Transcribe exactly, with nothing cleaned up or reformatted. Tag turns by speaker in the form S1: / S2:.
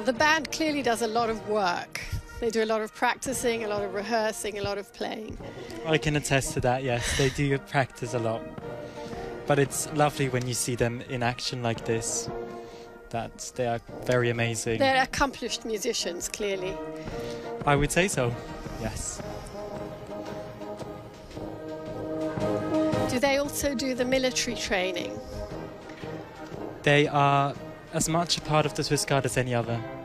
S1: the band clearly does a lot of work. They do a lot of practicing, a lot of rehearsing, a lot of playing.
S2: I can attest to that, yes. They do practice a lot. But it's lovely when you see them in action like this. That they are very amazing.
S1: They're accomplished musicians, clearly.
S2: I would say so, yes.
S1: Do they also do the military training?
S2: They are as much a part of the Swiss Guard as any other.